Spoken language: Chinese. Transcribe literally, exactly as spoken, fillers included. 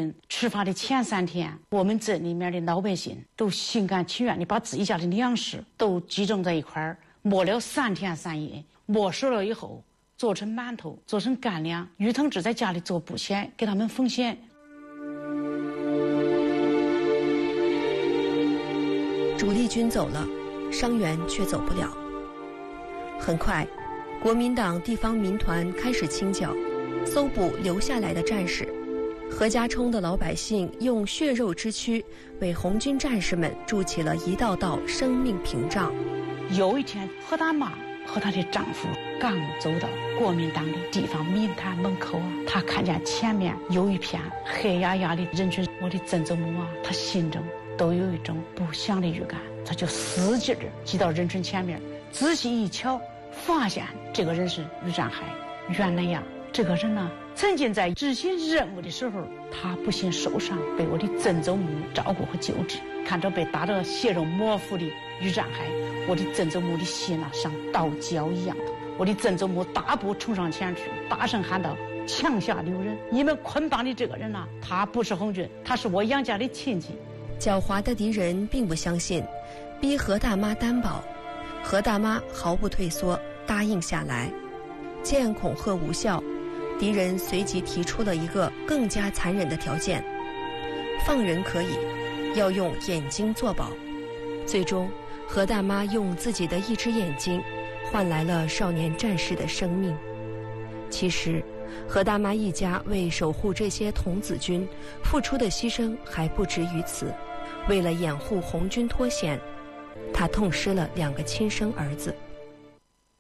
军出发的前三天，我们镇里面的老百姓都心甘情愿地把自己家的粮食都集中在一块儿，磨了三天三夜，磨熟了以后做成馒头，做成干粮。于同志在家里做布鞋给他们奉献。 主力军走了，伤员却走不了。很快，国民党地方民团开始清剿，搜捕留下来的战士。何家冲的老百姓用血肉之躯为红军战士们筑起了一道道生命屏障。 有一天，何大妈和她的丈夫刚走到国民党的地方民团门口啊，她看见前面有一片黑压压的人群，我的曾祖母啊，她心中都有一种不祥的预感，她就使劲儿挤到人群前面，仔细一瞧，发现这个人是于占海。原来呀，这个人呢，曾经在执行任务的时候，他不幸受伤，被我的曾祖母照顾和救治。看着被打得血肉模糊的于占海，我的曾祖母的心啊，像刀绞一样的。我的曾祖母大步冲上前去，大声喊道：“枪下留人！你们捆绑的这个人呐、啊，他不是红军，他是我杨家的亲戚。” 狡猾的敌人并不相信，逼何大妈担保。何大妈毫不退缩，答应下来。见恐吓无效，敌人随即提出了一个更加残忍的条件：放人可以，要用眼睛作保。最终，何大妈用自己的一只眼睛换来了少年战士的生命。其实，何大妈一家为守护这些童子军付出的牺牲还不止于此。为了掩护红军脱险，她痛失了两个亲生儿子。